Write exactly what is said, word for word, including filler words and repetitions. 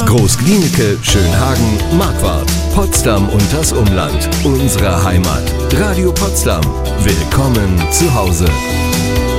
Großglienicke, Schönhagen, Marquardt, Potsdam und das Umland. Unsere Heimat. Radio Potsdam. Willkommen zu Hause.